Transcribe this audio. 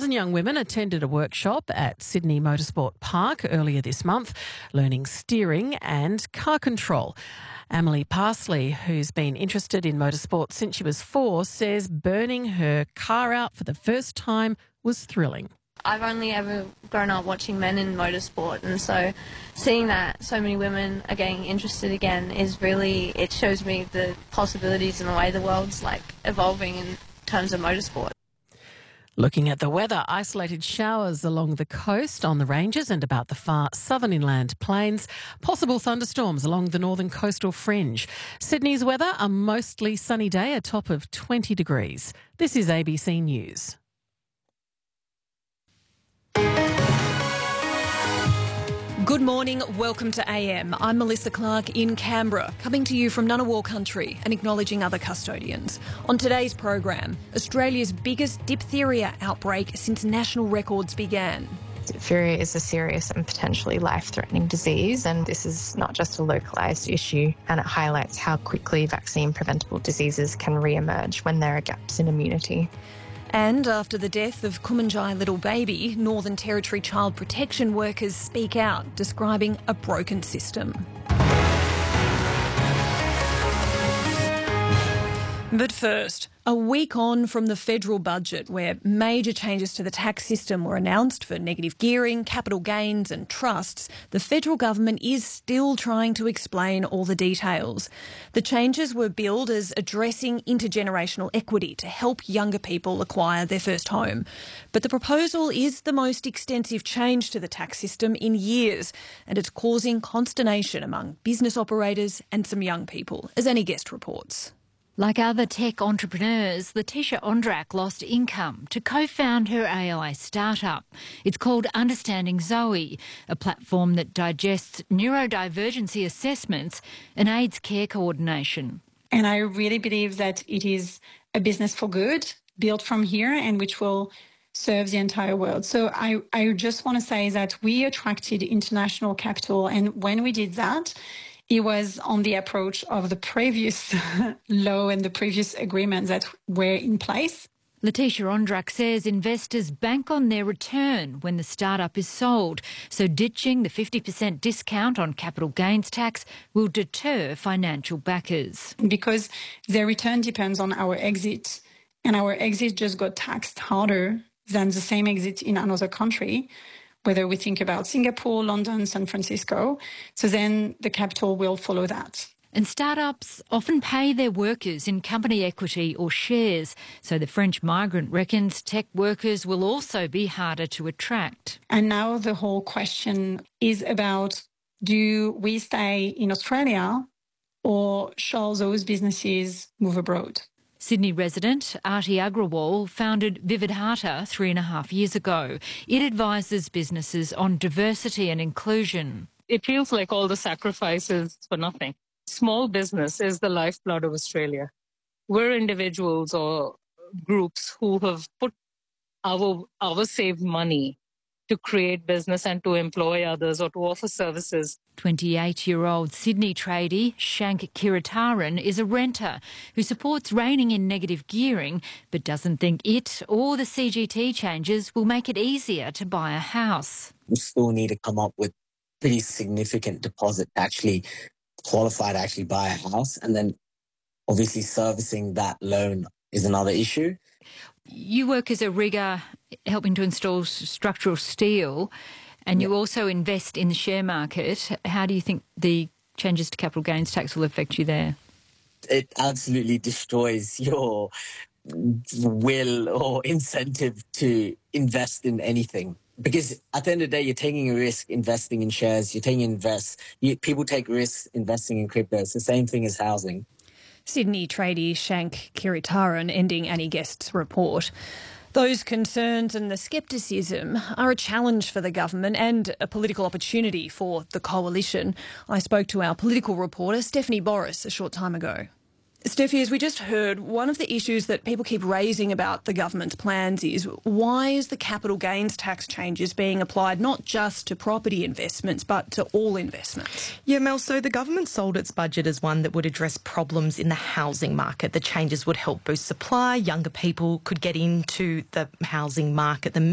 dozen young women attended a workshop at Sydney Motorsport Park earlier this month, learning steering and car control. Emily Parsley, who's been interested in motorsport since she was 4, says burning her car out for the first time was thrilling. I've only ever grown up watching men in motorsport, and so seeing that so many women are getting interested again is really, it shows me the possibilities and the way the world's evolving in terms of motorsport. Looking at the weather, isolated showers along the coast, on the ranges and about the far southern inland plains. Possible thunderstorms along the northern coastal fringe. Sydney's weather, a mostly sunny day, a top of 20 degrees. This is ABC News. Good morning, welcome to AM. I'm Melissa Clark in Canberra, coming to you from Ngunnawal country and acknowledging other custodians. On today's program, Australia's biggest diphtheria outbreak since national records began. Diphtheria is a serious and potentially life-threatening disease, and this is not just a localised issue, and it highlights how quickly vaccine-preventable diseases can re-emerge when there are gaps in immunity. And after the death of Kumanjai little baby, Northern Territory child protection workers speak out, describing a broken system. But first, a week on from the federal budget, where major changes to the tax system were announced for negative gearing, capital gains and trusts, the federal government is still trying to explain all the details. The changes were billed as addressing intergenerational equity to help younger people acquire their first home. But the proposal is the most extensive change to the tax system in years, and it's causing consternation among business operators and some young people, as Any Guest reports. Like other tech entrepreneurs, Letitia Ondrak lost income to co-found her AI startup. It's called Understanding Zoe, a platform that digests neurodivergency assessments and aids care coordination. And I really believe that it is a business for good, built from here, and which will serve the entire world. So I just want to say that we attracted international capital, and when we did that, it was on the approach of the previous law and the previous agreements that were in place. Letitia Ondrak says investors bank on their return when the startup is sold, so ditching the 50% discount on capital gains tax will deter financial backers. Because their return depends on our exit, and our exit just got taxed harder than the same exit in another country, whether we think about Singapore, London, San Francisco. So then the capital will follow that. And startups often pay their workers in company equity or shares, so the French migrant reckons tech workers will also be harder to attract. And now the whole question is about, do we stay in Australia or shall those businesses move abroad? Sydney resident Arti Agrawal founded Vividhata 3.5 years ago. It advises businesses on diversity and inclusion. It feels like all the sacrifices for nothing. Small business is the lifeblood of Australia. We're individuals or groups who have put our saved money to create business and to employ others or to offer services. 28-year-old Sydney tradie Shank Kiritaran is a renter who supports reining in negative gearing but doesn't think it or the CGT changes will make it easier to buy a house. We still need to come up with pretty significant deposit to actually qualify to actually buy a house, and then obviously servicing that loan is another issue. You work as a rigger helping to install structural steel, and you also invest in the share market. How do you think the changes to capital gains tax will affect you there? It absolutely destroys your will or incentive to invest in anything. Because at the end of the day, you're taking a risk investing in shares, people take risks investing in crypto. It's the same thing as housing. Sydney tradie Shank Kiritaran ending Any Guest's report. Those concerns and the scepticism are a challenge for the government and a political opportunity for the coalition. I spoke to our political reporter Stephanie Boris a short time ago. Steffi, as we just heard, one of the issues that people keep raising about the government's plans is why is the capital gains tax changes being applied not just to property investments but to all investments? Yeah, Mel, so the government sold its budget as one that would address problems in the housing market. The changes would help boost supply. Younger people could get into the housing market. The